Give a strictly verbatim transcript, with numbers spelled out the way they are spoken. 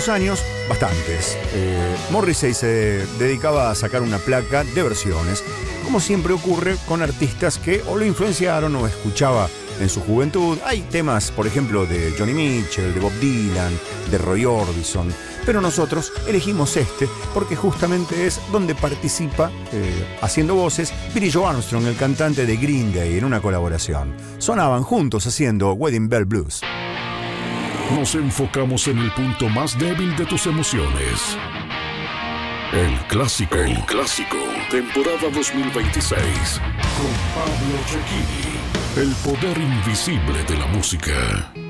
unos años, bastantes, eh, Morrissey se dedicaba a sacar una placa de versiones, como siempre ocurre con artistas que o lo influenciaron o escuchaba en su juventud. Hay temas, por ejemplo, de Johnny Mitchell, de Bob Dylan, de Roy Orbison, pero nosotros elegimos este porque justamente es donde participa, eh, haciendo voces, Billie Joe Armstrong, el cantante de Green Day, en una colaboración. Sonaban juntos haciendo Wedding Bell Blues. Nos enfocamos en el punto más débil de tus emociones. El clásico. El clásico. Temporada dos mil veintiséis. Con Pablo Cecchini. El poder invisible de la música.